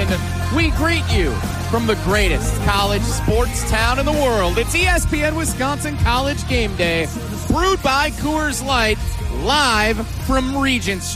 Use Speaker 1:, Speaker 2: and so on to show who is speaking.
Speaker 1: Wisconsin, we greet you from the greatest college sports town in the world. It's ESPN Wisconsin College Game Day, brewed by Coors Light, live from Regent Street.